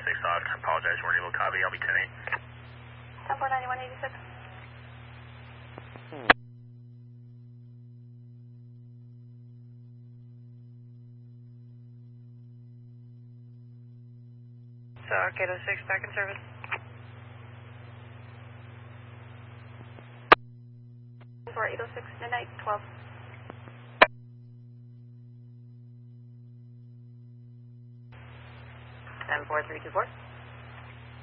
Ox. I apologize, we're able to copy. I'll be 10-8. 10-4-91-86. Arc 806, back in service. For 806, midnight, 12. 10-4-324.